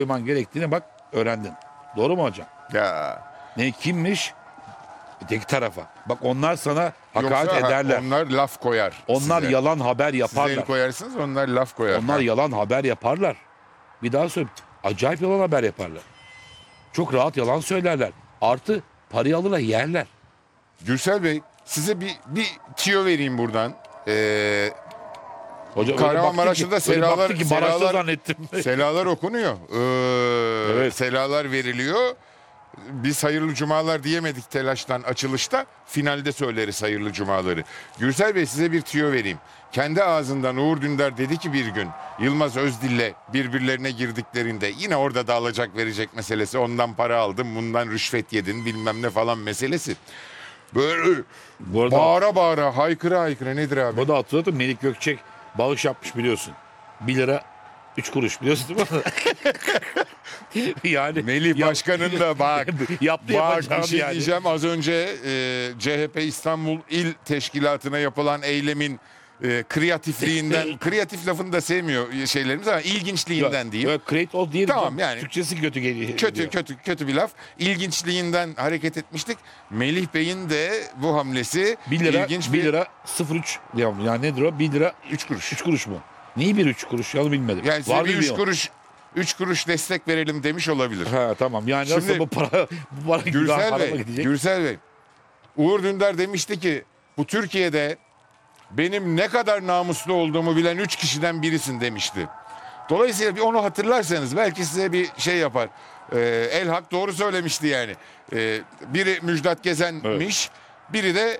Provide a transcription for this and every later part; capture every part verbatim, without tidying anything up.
koyman gerektiğini bak öğrendin. Doğru mu hocam? Ya. Ne kimmiş? Öteki tarafa. Bak onlar sana hakaret Yoksa ederler. onlar laf koyar. Onlar size. yalan haber Siz el yaparlar. koyarsınız, onlar laf koyar. Onlar Ha. yalan haber yaparlar. Bir daha söyleyeyim. Acayip yalan haber yaparlar. Çok rahat yalan söylerler. Artı parayı alırlar yerler. Gürsel Bey, size bir bir tiyo vereyim buradan. Ee, Hocam Kahramanmaraş'ta selalar, ki selalar, zannettim. selalar okunuyor. Ee, Evet. Selalar veriliyor. Biz hayırlı cumalar diyemedik telaştan açılışta. Finalde söyleriz hayırlı cumaları. Gürsel Bey, size bir tüyo vereyim. Kendi ağzından Uğur Dündar dedi ki bir gün Yılmaz Özdil'le birbirlerine girdiklerinde yine orada da alacak verecek meselesi. Ondan para aldım, bundan rüşvet yedin bilmem ne falan meselesi. Böyle Bu arada, bağıra bağıra haykıra haykıra nedir abi? bu da hatırladım. Melik Gökçek bağış yapmış biliyorsun. bir lira üç kuruş biliyorsun değil mi? yani Melih yap- Başkan'ın da bak, yaptı bak yapacağını bir şey yani. diyeceğim. Az önce e, C H P İstanbul İl Teşkilatı'na yapılan eylemin e, kreatifliğinden, kreatif lafını da sevmiyor şeylerimiz ama ilginçliğinden diyeyim. Yok, create all değil. Tamam, yani. Türkçesi kötü geliyor. Kötü kötü kötü bir laf. İlginçliğinden hareket etmiştik. Melih Bey'in de bu hamlesi bir lira, ilginç bir bir lira sıfır üç ya, yani nedir o? bir lira üç kuruş. üç kuruş mu? Niye bir üç kuruş? Ya bilmedim. Yani size Var bir mı üç bir o? kuruş üç kuruş destek verelim demiş olabilir. Ha tamam. Yani Şimdi- nasıl bu para bu para günah Gürsel harama Bey, gidecek? Gürsel Bey. Uğur Dündar demişti ki bu Türkiye'de benim ne kadar namuslu olduğumu bilen üç kişiden birisin demişti. Dolayısıyla bir onu hatırlarsanız belki size bir şey yapar. Ee, El Hak doğru söylemişti yani. Ee, biri Müjdat Gezen'miş, biri de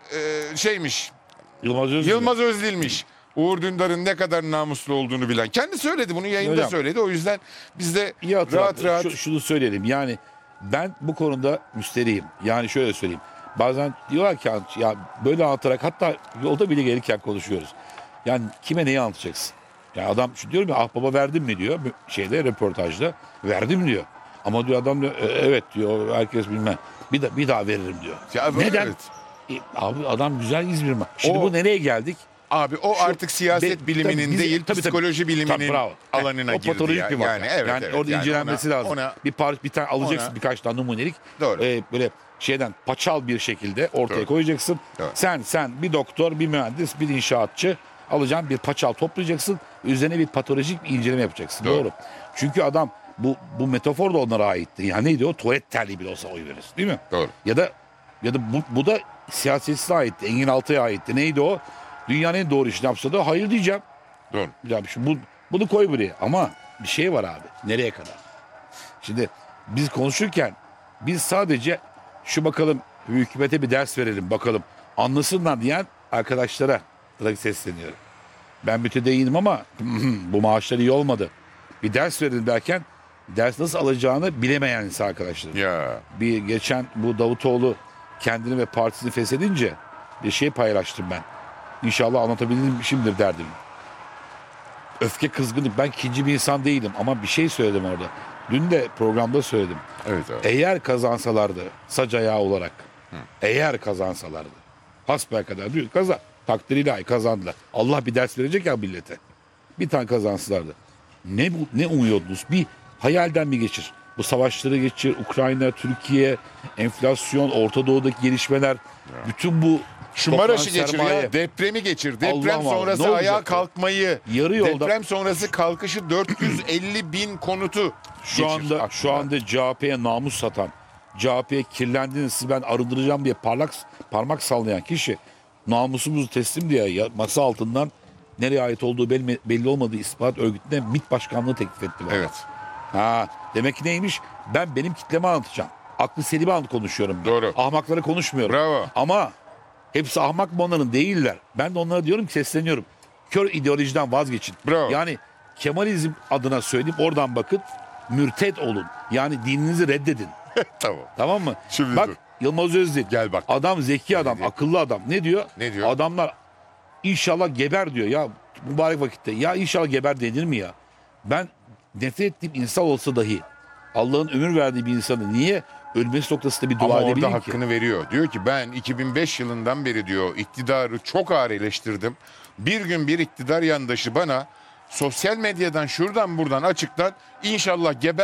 e, şeymiş, Yılmaz Özdil. Yılmaz Özdil'miş. Uğur Dündar'ın ne kadar namuslu olduğunu bilen. Kendi söyledi bunu, yayında Hocam, söyledi. O yüzden biz de İyi rahat hatırlattın. rahat... Şu- şunu söyleyelim. Yani ben bu konuda müsterihim. Yani şöyle söyleyeyim. Bazen diyorlar ki ya böyle anlatarak, hatta yolda bile gelirken konuşuyoruz. Yani kime neyi anlatacaksın? Ya adam şu diyorum ya, ah baba verdim mi diyor şeyde, röportajda. Verdim diyor. Ama diyor adam diyor, "E, evet diyor, herkes bilmem. Bir, da, bir daha veririm diyor. Ya, Neden? evet. E, abi adam güzel İzmir mi? Şimdi O- bu nereye geldik? Abi o Şu- artık siyaset Be- biliminin tabii biz- değil, tabii, tabii. psikoloji biliminin Tabii, bravo. alanına o girdi. patolojik ya. bir vaka. Yani evet, yani evet. orada Yani incelenmesi ona- lazım. ona- bir par bir tane alacaksın, ona- birkaç tane numunelik. Doğru. E, böyle şeyden paçal bir şekilde ortaya Doğru. koyacaksın. Doğru. Sen sen bir doktor, bir mühendis, bir inşaatçı alacaksın, bir paçal toplayacaksın. Üzerine bir patolojik bir inceleme yapacaksın. Doğru. Doğru. Çünkü adam bu bu metafor da onlara aitti. Yani neydi o? Tuvalet terliği bile olsa oy verir. Değil mi? Doğru. Ya da ya da bu, bu da siyasetçisine aitti. Engin Altay'a aitti. Neydi o? Dünyanın en doğru işini yapsa da hayır diyeceğim. Doğru. Ya şu bu, bunu koy buraya. Ama bir şey var abi. Nereye kadar? Şimdi biz konuşurken biz sadece şu bakalım hükümete bir ders verelim bakalım anlasınlar diyen arkadaşlara da sesleniyorum. Ben mütedeyyinim ama bu maaşlar iyi olmadı. Bir ders verelim derken ders nasıl alacağını bilemeyen insan arkadaşlarım. Ya Bir geçen bu Davutoğlu kendini ve partisini feshedince bir şey paylaştım ben. İnşallah anlatabilmişimdir derdim. Öfke, kızgınlık. Ben ikinci bir insan değilim ama bir şey söyledim orada. Dün de programda söyledim. evet abi. Eğer kazansalardı sac ayağı olarak, eğer kazansalardı, hasbelkader diyor kazan. Takdiri ilahi kazandılar. Allah bir ders verecek ya millete. Bir tane kazansılardı. Ne bu, ne umuyordunuz? Bir hayalden mi geçir? Bu savaşları geçir. Ukrayna, Türkiye, enflasyon, Orta Doğu'daki gelişmeler, bütün bu Şu toplanan Maraş'ı geçir sermaye. ya. Depremi geçir. Deprem Allah'ım Allah, sonrası ne olacak ayağa ya? kalkmayı. Yarı yolda- Deprem sonrası kalkışı dört yüz elli bin konutu Şu geçir anda aklına. şu anda C H P'ye namus satan, C H P'ye kirlendiğiniz sizi ben arındıracağım diye parlak parmak sallayan kişi namusumuzu teslim diye ya- masa altından nereye ait olduğu belli, belli olmadığı istihbarat örgütüne MİT başkanlığı teklif etti bana. Evet. Ha, demek ki neymiş? Ben benim kitleme anlatacağım. Aklı selimi anlat konuşuyorum. Ben. Doğru. Ahmakları konuşmuyorum. Bravo. Ama hepsi ahmak mı onların? Değiller. Ben de onlara diyorum ki sesleniyorum. Kör ideolojiden vazgeçin. Bravo. Yani Kemalizm adına söyleyeyim, oradan bakın. Mürted olun. Yani dininizi reddedin. Tamam. Tamam mı? Şimdi bak dur. Yılmaz Özdil. Gel bak. Adam zeki adam, diyor? akıllı adam. Ne diyor? Ne diyor? Adamlar inşallah geber diyor. Ya mübarek vakitte. Ya inşallah geber denir mi ya? Ben nefret ettiğim insan olsa dahi Allah'ın ömür verdiği bir insanı niye ölmesi noktasında bir dua Ama orada edebileyim ki? hakkını veriyor. Diyor ki ben iki bin beş yılından beri diyor iktidarı çok ağır eleştirdim. Bir gün bir iktidar yandaşı bana sosyal medyadan şuradan buradan açıktan inşallah geber